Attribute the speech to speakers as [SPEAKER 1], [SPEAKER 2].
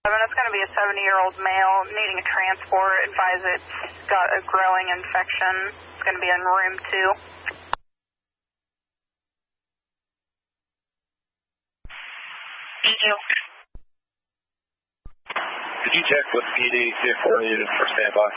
[SPEAKER 1] It's going to be a 70-year-old male needing a transport. Advise it's got a growing infection. It's going to be in room 2.
[SPEAKER 2] Thank you.
[SPEAKER 3] Could you check with PD, see if we're needed for standby?